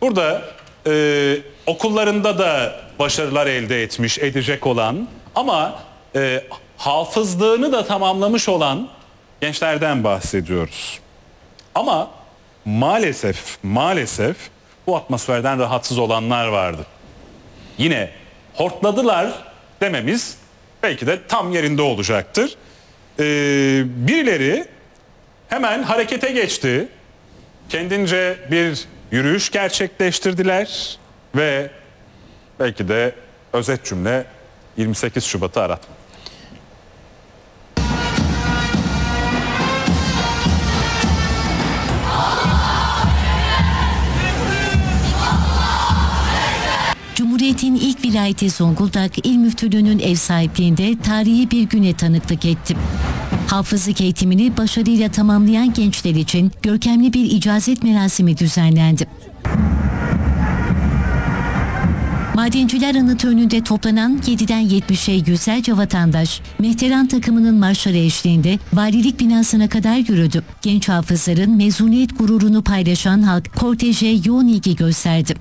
burada okullarında da başarılar elde etmiş, edecek olan ama hafızlığını da tamamlamış olan gençlerden bahsediyoruz. Ama maalesef bu atmosferden rahatsız olanlar vardı. Yine hortladılar dememiz belki de tam yerinde olacaktır. Birileri hemen harekete geçti. Kendince bir yürüyüş gerçekleştirdiler ve belki de özet cümle 28 Şubat'ı aratma. Cumhuriyet'in ilk vilayeti Zonguldak İl Müftülüğü'nün ev sahipliğinde tarihi bir güne tanıklık etti. Hafızlık eğitimini başarıyla tamamlayan gençler için görkemli bir icazet merasimi düzenlendi. Madenciler Anıtı önünde toplanan 7'den 70'e yüzlerce vatandaş, Mehteran takımının marşları eşliğinde valilik binasına kadar yürüdü. Genç hafızların mezuniyet gururunu paylaşan halk korteje yoğun ilgi gösterdi.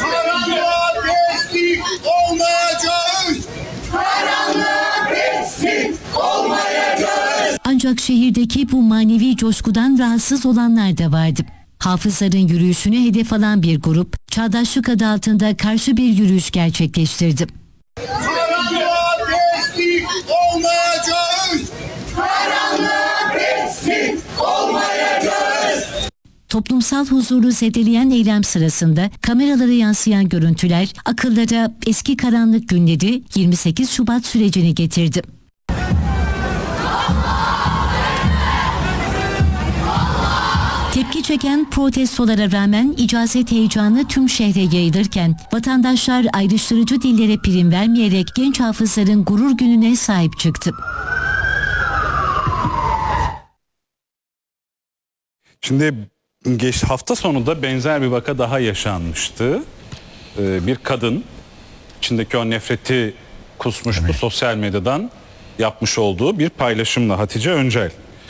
Ancak şehirdeki bu manevi coşkudan rahatsız olanlar da vardı. Hafızların yürüyüşünü hedef alan bir grup, Çağdaşlık adı altında karşı bir yürüyüş gerçekleştirdi. Toplumsal huzuru zedeleyen eylem sırasında kameralara yansıyan görüntüler akıllara eski karanlık günleri 28 Şubat sürecini getirdi. Tepki çeken protestolara rağmen icazet heyecanı tüm şehre yayılırken vatandaşlar ayrıştırıcı dillere prim vermeyerek genç hafızların gurur gününe sahip çıktı. Şimdi hafta sonu da benzer bir vaka daha yaşanmıştı. Bir kadın içindeki o nefreti kusmuştu, sosyal medyadan yapmış olduğu bir paylaşımla Hatice Öncel.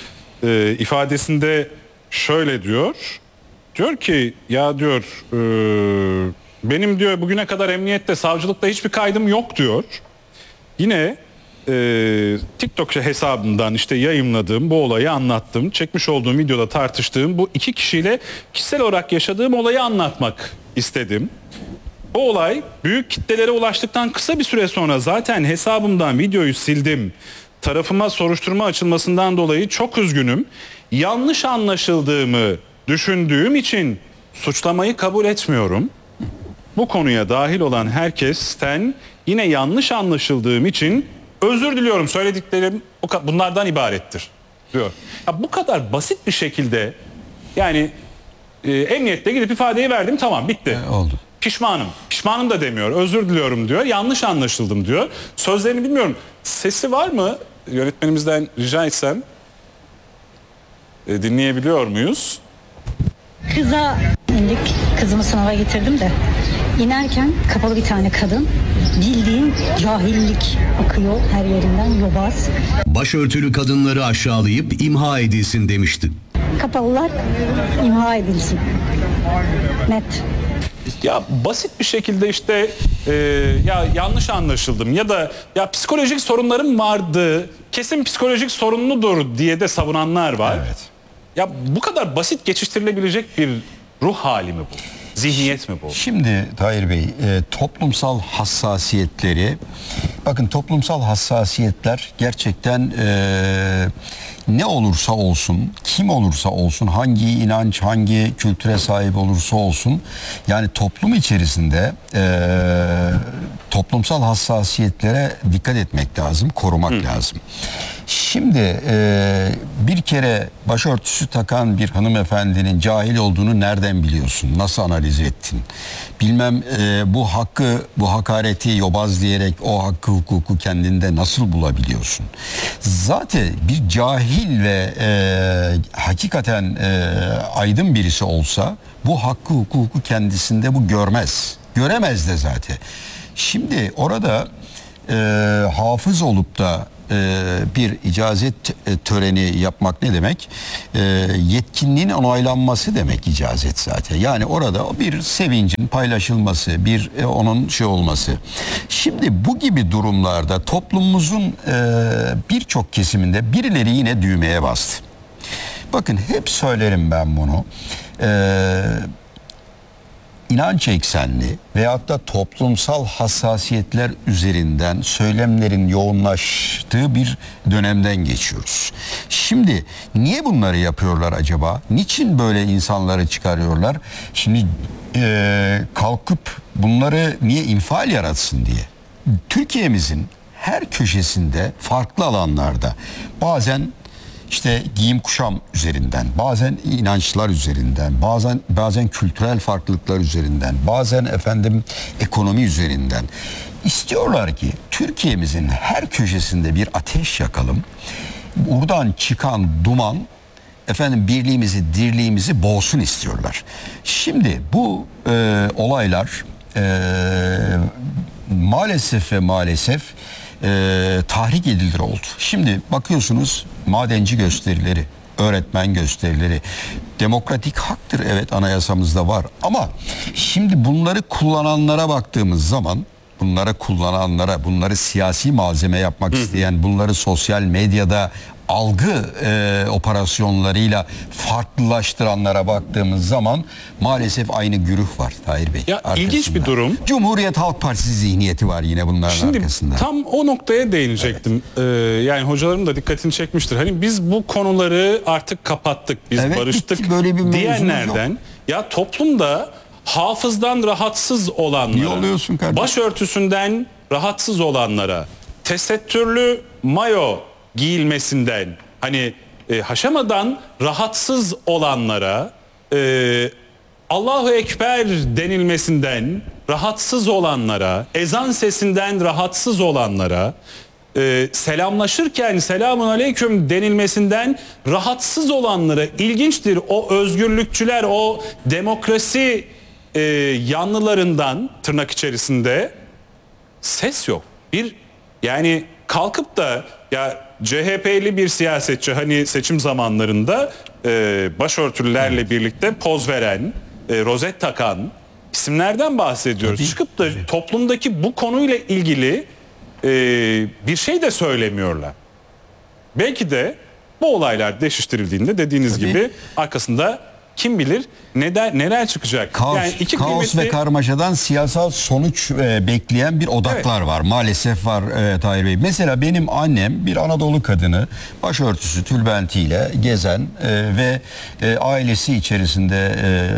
İfadesinde şöyle diyor. Diyor ki ya diyor benim diyor bugüne kadar emniyette, savcılıkta hiçbir kaydım yok diyor. Yine TikTok hesabından işte yayımladığım bu olayı anlattım. Çekmiş olduğum videoda tartıştığım bu iki kişiyle kişisel olarak yaşadığım olayı anlatmak istedim. Bu olay büyük kitlelere ulaştıktan kısa bir süre sonra zaten hesabımdan videoyu sildim. Tarafıma soruşturma açılmasından dolayı çok üzgünüm. Yanlış anlaşıldığımı düşündüğüm için suçlamayı kabul etmiyorum. Bu konuya dahil olan herkesten yine yanlış anlaşıldığım için özür diliyorum. Söylediklerim bunlardan ibarettir diyor. Ya bu kadar basit bir şekilde yani emniyette gidip ifadeyi verdim, tamam, bitti. Oldu. Pişmanım. Pişmanım da demiyor. Özür diliyorum diyor. Yanlış anlaşıldım diyor. Sözlerini bilmiyorum. Sesi var mı? Yönetmenimizden rica etsem. Dinleyebiliyor muyuz? Kıza indik. Kızımı sınava getirdim de. İnerken kapalı bir tane kadın. Bildiğin cahillik akıyor her yerinden, yobaz. Başörtülü kadınları aşağılayıp imha edilsin demişti. Kapalılar imha edilsin. Net. Ya basit bir şekilde işte ya yanlış anlaşıldım ya da ya psikolojik sorunlarım vardı, kesin psikolojik sorunludur diye de savunanlar var. Evet. Ya bu kadar basit geçiştirilebilecek bir ruh hali mi bu? Zihniyet mi bu? Şimdi Tahir Bey, toplumsal hassasiyetleri, bakın toplumsal hassasiyetler gerçekten ne olursa olsun, kim olursa olsun, hangi inanç, hangi kültüre sahip olursa olsun, yani toplum içerisinde toplumsal hassasiyetlere dikkat etmek lazım, korumak lazım. Şimdi bir kere başörtüsü takan bir hanımefendinin cahil olduğunu nereden biliyorsun? Nasıl analiz ettin? Bilmem bu hakareti yobaz diyerek o hakkı hukuku kendinde nasıl bulabiliyorsun? Zaten bir cahil ve hakikaten aydın birisi olsa bu hakkı hukuku kendisinde bu görmez. Göremez de zaten. Şimdi orada hafız olup da bir icazet töreni yapmak ne demek? Yetkinliğin onaylanması demek icazet zaten. Yani orada bir sevincin paylaşılması, bir onun şey olması. Şimdi bu gibi durumlarda toplumumuzun birçok kesiminde birileri yine düğmeye bastı. Bakın hep söylerim ben bunu. İnanç eksenli veyahut da toplumsal hassasiyetler üzerinden söylemlerin yoğunlaştığı bir dönemden geçiyoruz. Şimdi niye bunları yapıyorlar acaba? Niçin böyle insanları çıkarıyorlar? Şimdi kalkıp bunları niye infial yaratsın diye. Türkiye'mizin her köşesinde farklı alanlarda bazen İşte giyim kuşam üzerinden, bazen inançlar üzerinden, bazen kültürel farklılıklar üzerinden, bazen ekonomi üzerinden istiyorlar ki Türkiye'mizin her köşesinde bir ateş yakalım. Buradan çıkan duman birliğimizi, dirliğimizi boğsun istiyorlar. Şimdi bu olaylar maalesef tahrik edilir oldu. Şimdi bakıyorsunuz madenci gösterileri, öğretmen gösterileri demokratik haktır, evet, anayasamızda var, ama şimdi bunları kullananlara baktığımız zaman, bunları siyasi malzeme yapmak isteyen, bunları sosyal medyada algı operasyonlarıyla farklılaştıranlara baktığımız zaman maalesef aynı güruh var Tahir Bey. Ya arkasında. ilginç bir durum. Cumhuriyet Halk Partisi zihniyeti var yine bunların Şimdi arkasında. tam o noktaya değinecektim. Yani hocalarım da dikkatini çekmiştir. Hani biz bu konuları artık kapattık, biz Evet, barıştık bitti, böyle bir mevzumuz diyenlerden yok. ya toplumda hafızdan rahatsız olanlara, Niye oluyorsun kardeşim? başörtüsünden rahatsız olanlara, tesettürlü mayo giyilmesinden, hani haşamadan rahatsız olanlara, Allahu Ekber denilmesinden rahatsız olanlara, ezan sesinden rahatsız olanlara, selamlaşırken selamun aleyküm denilmesinden rahatsız olanlara, ilginçtir, o özgürlükçüler, o demokrasi yanlılarından tırnak içerisinde ses yok. Yani kalkıp da ya CHP'li bir siyasetçi hani seçim zamanlarında başörtülerle birlikte poz veren, rozet takan isimlerden bahsediyoruz. Tabii, Çıkıp da toplumdaki bu konuyla ilgili bir şey de söylemiyorlar. Belki de bu olaylar deşiştirildiğinde dediğiniz gibi arkasında kim bilir neler çıkacak. Kaos, Yani iki kaos kıymetli- ve karmaşadan siyasal sonuç bekleyen bir odaklar var. Maalesef var Tahir Bey. Mesela benim annem bir Anadolu kadını, başörtüsü tülbentiyle gezen ve ailesi içerisinde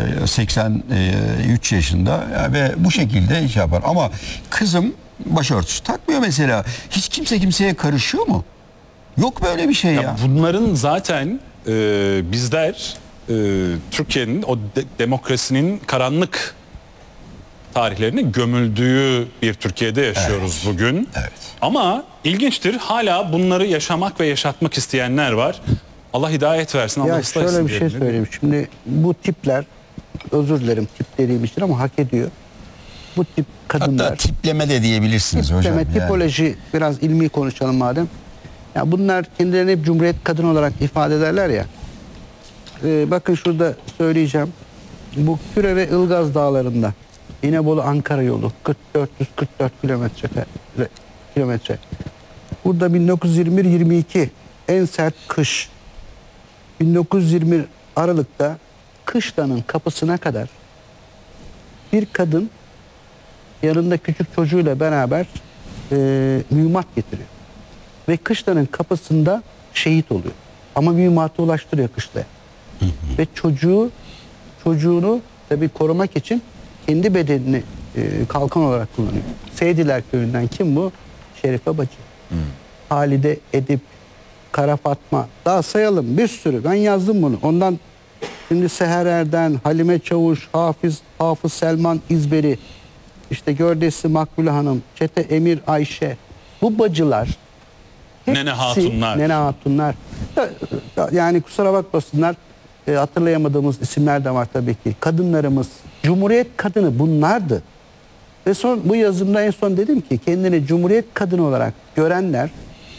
83 yaşında ve bu şekilde iş yapar. Ama kızım başörtüsü takmıyor mesela. Hiç kimse kimseye karışıyor mu? Yok böyle bir şey ya. Bunların zaten bizler Türkiye'nin o demokrasinin karanlık tarihlerine gömüldüğü bir Türkiye'de yaşıyoruz bugün. Evet. Ama ilginçtir, hala bunları yaşamak ve yaşatmak isteyenler var. Allah hidayet versin. Allah Ya ıslah etsin şöyle bir şey diyelim. söyleyeyim. Şimdi bu tipler, özür dilerim tip dediğim için ama hak ediyor. Bu tip kadınlar, Hatta tipleme de diyebilirsiniz hocam. tipleme, yani. tipoloji, biraz ilmi konuşalım madem. Ya bunlar kendilerini hep Cumhuriyet kadın olarak ifade ederler ya. Bakın şurada söyleyeceğim. Bu Küre ve Ilgaz dağlarında İnebolu Ankara yolu 444 kilometre. Burada 1921-22 en sert kış. 1920 Aralık'ta kışlanın kapısına kadar bir kadın yanında küçük çocuğuyla beraber mühimmat getiriyor. Ve kışlanın kapısında şehit oluyor. Ama mühimmatı ulaştırıyor kışlaya. Ve çocuğunu tabii korumak için kendi bedenini kalkan olarak kullanıyor. Seydiler köyünden kim bu? Şerife Bacı. Halide Edip, Kara Fatma, daha sayalım bir sürü. Ben yazdım bunu. Ondan şimdi Seher Erden, Halime Çavuş, Hafız Selman İzberi, işte Gördesi Makbule Hanım, Çete Emir Ayşe. Bu bacılar hepsi, Nene Hatunlar. Yani kusura bakmasınlar, hatırlayamadığımız isimler de var tabii ki. Kadınlarımız, Cumhuriyet kadını bunlardı. Ve son bu yazımda en son dedim ki kendini Cumhuriyet kadını olarak görenler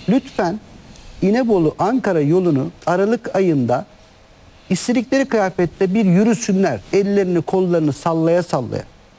lütfen İnebolu Ankara yolunu Aralık ayında istedikleri kıyafette bir yürüsünler. Ellerini kollarını sallaya sallaya.